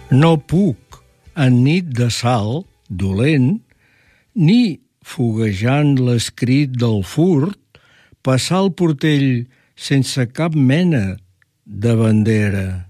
No puc, en nit de sal, dolent, ni foguejant l'escrit del furt, passar el portell sense cap mena de bandera.